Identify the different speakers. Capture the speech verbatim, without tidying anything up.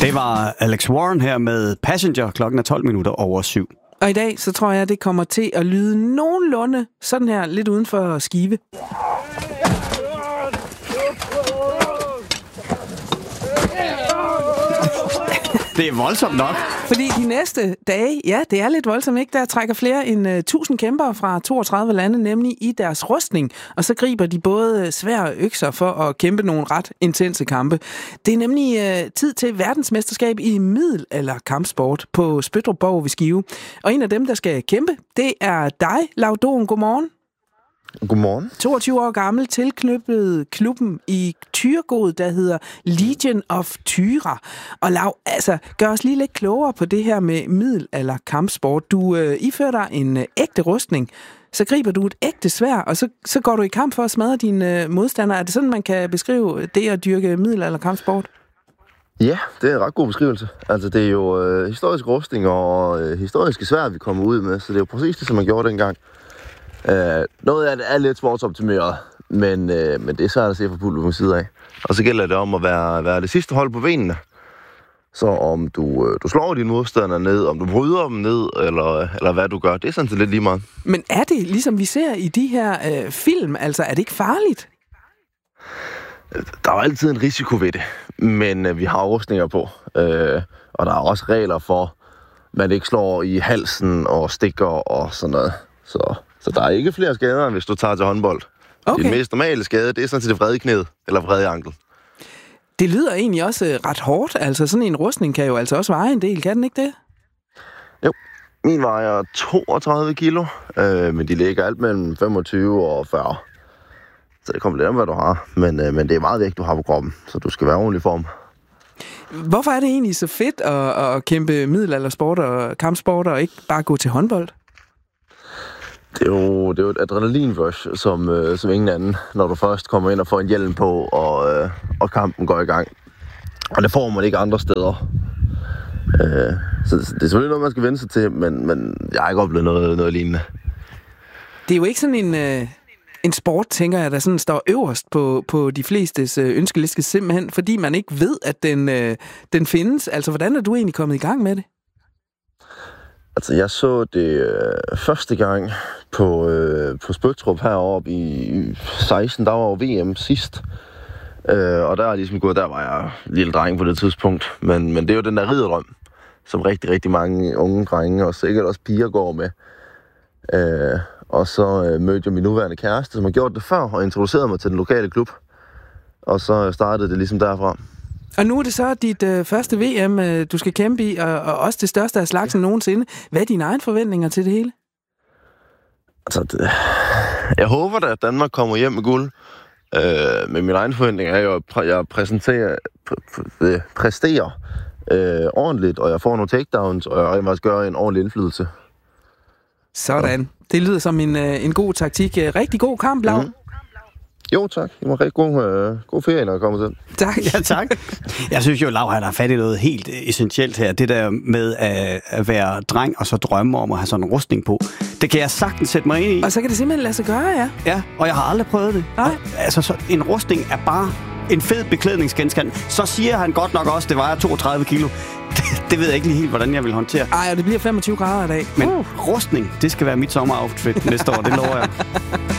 Speaker 1: Det var Alex Warren her med Passenger. Klokken er tolv minutter over syv.
Speaker 2: Og i dag, så tror jeg, det kommer til at lyde nogenlunde sådan her, lidt uden for Skive.
Speaker 1: Det er voldsomt nok.
Speaker 2: Fordi de næste dage, ja, det er lidt voldsomt, ikke? Der trækker flere end uh, tusind kæmpere fra toogtredive lande, nemlig i deres rustning. Og så griber de både svære økser for at kæmpe nogle ret intense kampe. Det er nemlig uh, tid til verdensmesterskab i middel- eller kampsport på Spøttrup Borg ved Skive. Og en af dem, der skal kæmpe, det er dig, Laudon. Godmorgen.
Speaker 3: Godmorgen.
Speaker 2: toogtyve år gammel, tilknyttet klubben i Thyregod, der hedder Legion of Thyra. Og Lav, altså, gør os lige lidt klogere på det her med middel- eller kampsport. Du øh, ifører dig en øh, ægte rustning, så griber du et ægte sværd, og så, så går du i kamp for at smadre dine øh, modstandere. Er det sådan, man kan beskrive det at dyrke middel- eller kampsport?
Speaker 3: Ja, det er en ret god beskrivelse. Altså, det er jo øh, historisk rustning og øh, historiske sværd, vi kommer ud med, så det er jo præcis det, som man gjorde dengang. Uh, noget af det er lidt sportsoptimeret, men, uh, men det er svært at se fra publikums side af. Og så gælder det om at være, være det sidste hold på benene. Så om du, uh, du slår dine modstandere ned, om du bryder dem ned, eller, eller hvad du gør, det er sådan set lidt lige meget.
Speaker 2: Men er det, ligesom vi ser i de her uh, film, altså er det ikke farligt?
Speaker 3: Der er jo altid en risiko ved det, men uh, vi har rustninger på. Uh, og der er også regler for, at man ikke slår i halsen og stikker og sådan noget. Så... Så der er ikke flere skader, end hvis du tager til håndbold. Okay. Det mest normale skade, det er sådan set det vrede knæet, eller vrede ankel.
Speaker 2: Det lyder egentlig også ret hårdt. Altså sådan en rustning kan jo altså også veje en del, kan den ikke det?
Speaker 3: Jo, min vejer toogtredive kilo, øh, men de ligger alt mellem femogtyve og fyrre. Så det kommer lidt om, hvad du har. Men, øh, men det er meget vægt, du har på kroppen, så du skal være ordentlig i form.
Speaker 2: Hvorfor er det egentlig så fedt at, at kæmpe middelaldersport og kampsport, og ikke bare gå til håndbold?
Speaker 3: Det er jo, det er jo et adrenalinrush, som, øh, som ingen anden, når du først kommer ind og får en hjelm på, og, øh, og kampen går i gang. Og det får man ikke andre steder. Øh, så det er selvfølgelig noget, man skal vende sig til, men, men jeg har ikke oplevet noget, noget lignende.
Speaker 2: Det er jo ikke sådan en, øh, en sport, tænker jeg, der sådan står øverst på, på de flestes øh, ønskeliste, simpelthen fordi man ikke ved, at den, øh, den findes. Altså, hvordan er du egentlig kommet i gang med det?
Speaker 3: Altså, jeg så det øh, første gang på, øh, på Spøttrup heroppe i seksten, der var V M sidst. Øh, og der er ligesom gået, der var jeg lille dreng på det tidspunkt. Men, men det er jo den der ridderdrøm, som rigtig, rigtig mange unge drenge, og sikkert også piger, går med. Øh, og så øh, mødte jeg min nuværende kæreste, som har gjort det før, og introducerede mig til den lokale klub. Og så startede det ligesom derfra.
Speaker 2: Og nu er det så dit øh, første V M, øh, du skal kæmpe i, og, og også det største af slagsen nogensinde. Hvad er dine egne forventninger til det hele?
Speaker 3: Altså, det, jeg håber da, at Danmark kommer hjem med guld. Øh, men min egen forventning er jo, at jeg præsenterer, præ, præ, præsterer øh, ordentligt, og jeg får nogle takedowns, og jeg også gør en ordentlig indflydelse.
Speaker 2: Sådan. Det lyder som en, øh, en god taktik. Rigtig god kamp, Lav. Mm-hmm.
Speaker 3: Jo, tak. Det var rigtig god, øh, god ferie, når jeg kommer til.
Speaker 2: Tak.
Speaker 1: Ja, tak. Jeg synes jo, Lav, han har fat i noget helt essentielt her. Det der med at, at være dreng og så drømme om at have sådan en rustning på. Det kan jeg sagtens sætte mig ind i.
Speaker 2: Og så kan det simpelthen lade sig gøre, ja.
Speaker 1: Ja, og jeg har aldrig prøvet det.
Speaker 2: Nej.
Speaker 1: Og, altså, så en rustning er bare en fed beklædningsgenstand. Så siger han godt nok også, at det vejer toogtredive kilo. Det, det ved jeg ikke lige helt, hvordan jeg vil håndtere.
Speaker 2: Ej, og det bliver femogtyve grader i dag.
Speaker 1: Men uh. rustning, det skal være mit sommeroutfit næste år, det lover jeg.